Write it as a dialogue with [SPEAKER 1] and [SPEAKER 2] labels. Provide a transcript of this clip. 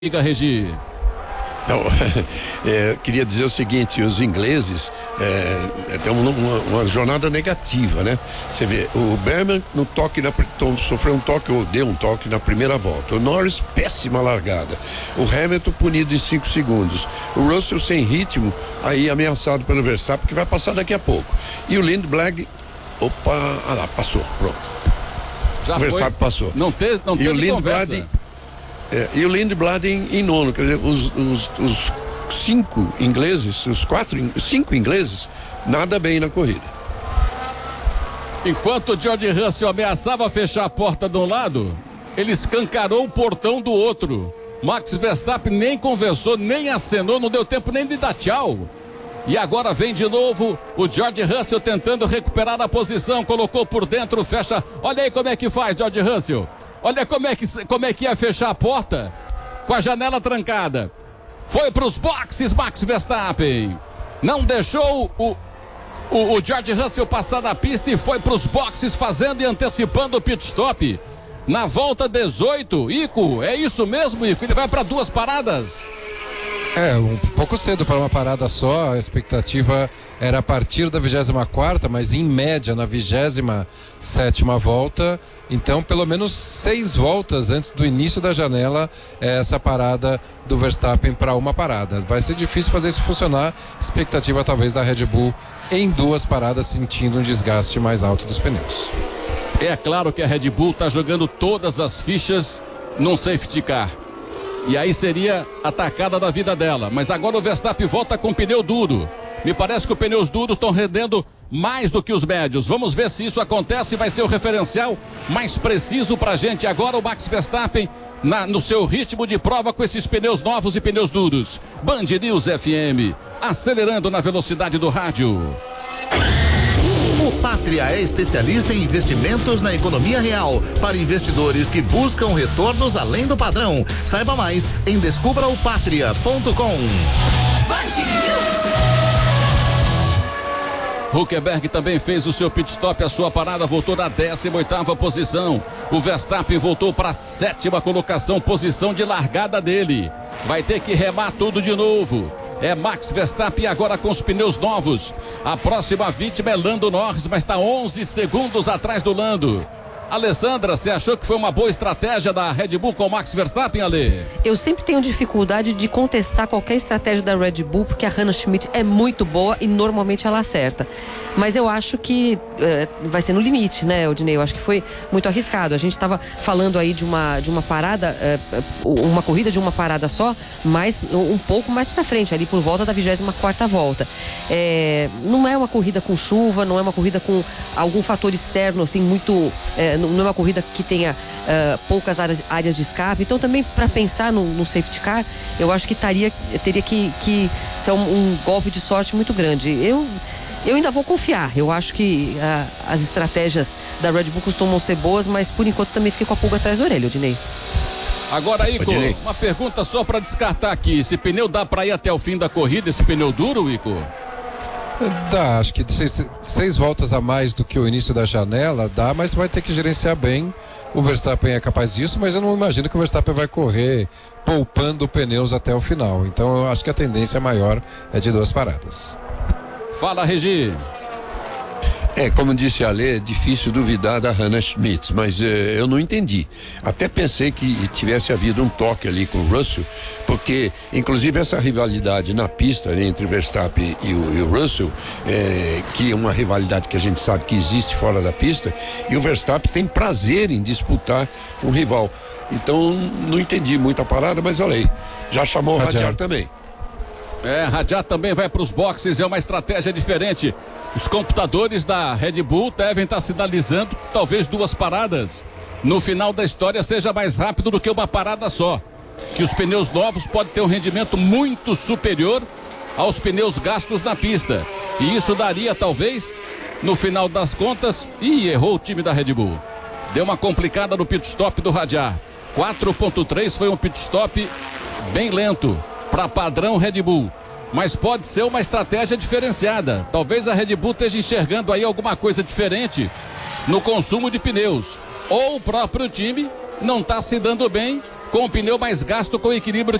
[SPEAKER 1] Diga, Regi.
[SPEAKER 2] Não, queria dizer o seguinte, os ingleses têm uma jornada negativa, né? Você vê, o Berman no toque sofreu um toque ou deu um toque na primeira volta. O Norris, péssima largada. O Hamilton punido em 5 segundos. O Russell sem ritmo, aí ameaçado pelo Verstappen, que vai passar daqui a pouco. E o Lindblad, passou, pronto.
[SPEAKER 1] Já
[SPEAKER 2] o Verstappen
[SPEAKER 1] foi.
[SPEAKER 2] passou.
[SPEAKER 1] Não teve
[SPEAKER 2] e o
[SPEAKER 1] Lindblad.
[SPEAKER 2] E o Lindblad em nono, quer dizer, os 5 ingleses, os 5 ingleses, nada bem na corrida.
[SPEAKER 1] Enquanto o George Russell ameaçava fechar a porta de um lado, ele escancarou o portão do outro. Max Verstappen nem conversou, nem acenou, não deu tempo nem de dar tchau. E agora vem de novo o George Russell tentando recuperar a posição, colocou por dentro, fecha. Olha aí como é que faz, George Russell. Olha como é que ia fechar a porta com a janela trancada. Foi para os boxes, Max Verstappen. Não deixou o George Russell passar da pista e foi para os boxes fazendo e antecipando o pit stop. Na volta 18, Ico, é isso mesmo, Ico? Ele vai para 2 paradas.
[SPEAKER 3] Um pouco cedo para uma parada só. A expectativa era a partir da 24ª, mas em média na 27ª volta. Então, pelo menos 6 voltas antes do início da janela, essa parada do Verstappen para uma parada. Vai ser difícil fazer isso funcionar. Expectativa talvez da Red Bull em 2 paradas, sentindo um desgaste mais alto dos pneus.
[SPEAKER 1] É claro que a Red Bull está jogando todas as fichas num safety car. E aí seria a tacada da vida dela. Mas agora o Verstappen volta com pneu duro. Me parece que os pneus duros estão rendendo mais do que os médios. Vamos ver se isso acontece. Vai ser o referencial mais preciso pra gente. Agora o Max Verstappen no seu ritmo de prova com esses pneus novos e pneus duros. Band News FM, acelerando na velocidade do rádio.
[SPEAKER 4] O Pátria é especialista em investimentos na economia real para investidores que buscam retornos além do padrão. Saiba mais em descubraopatria.com.
[SPEAKER 1] Huckenberg também fez o seu pit stop, a sua parada voltou na 18ª posição. O Verstappen voltou para a 7ª colocação, posição de largada dele. Vai ter que remar tudo de novo. É Max Verstappen agora com os pneus novos. A próxima vítima é Lando Norris, mas está 11 segundos atrás do Lando. Alessandra, você achou que foi uma boa estratégia da Red Bull com o Max Verstappen, Ale?
[SPEAKER 5] Eu sempre tenho dificuldade de contestar qualquer estratégia da Red Bull, porque a Hannah Schmidt é muito boa e normalmente ela acerta. Mas eu acho que vai ser no limite, né, Odinei? Eu acho que foi muito arriscado. A gente estava falando aí de uma parada, uma corrida de uma parada só, mas um pouco mais pra frente, ali por volta da 24ª volta. Não é uma corrida com chuva, não é uma corrida com algum fator externo, assim, muito... não é uma corrida que tenha poucas áreas de escape. Então também para pensar no safety car, eu acho que teria que ser um golpe de sorte muito grande. Eu ainda vou confiar. Eu acho que as estratégias da Red Bull costumam ser boas, mas por enquanto também fiquei com a pulga atrás da orelha, Odinei.
[SPEAKER 1] Agora, Ico, uma pergunta só para descartar aqui. Esse pneu dá para ir até o fim da corrida, esse pneu duro, Ico?
[SPEAKER 3] Dá, acho que 6 voltas a mais do que o início da janela dá, mas vai ter que gerenciar bem. O Verstappen é capaz disso, mas eu não imagino que o Verstappen vai correr poupando pneus até o final. Então eu acho que a tendência maior é de 2 paradas.
[SPEAKER 1] Fala, Regi.
[SPEAKER 2] Como disse a Alê, é difícil duvidar da Hannah Schmidt, mas eu não entendi. Até pensei que tivesse havido um toque ali com o Russell, porque inclusive essa rivalidade na pista, né, entre o Verstappen e o Russell, que é uma rivalidade que a gente sabe que existe fora da pista, e o Verstappen tem prazer em disputar com o rival. Então não entendi muito a parada, mas olha aí, já chamou o Radiar também.
[SPEAKER 1] Radiar também vai para os boxes, é uma estratégia diferente. Os computadores da Red Bull devem estar sinalizando que talvez 2 paradas no final da história seja mais rápido do que uma parada só. Que os pneus novos podem ter um rendimento muito superior aos pneus gastos na pista. E isso daria talvez, no final das contas, errou o time da Red Bull. Deu uma complicada no pit stop do Radiar. 4.3 foi um pit stop bem lento para padrão Red Bull, mas pode ser uma estratégia diferenciada. Talvez a Red Bull esteja enxergando aí alguma coisa diferente no consumo de pneus, ou o próprio time não está se dando bem com o pneu mais gasto com equilíbrio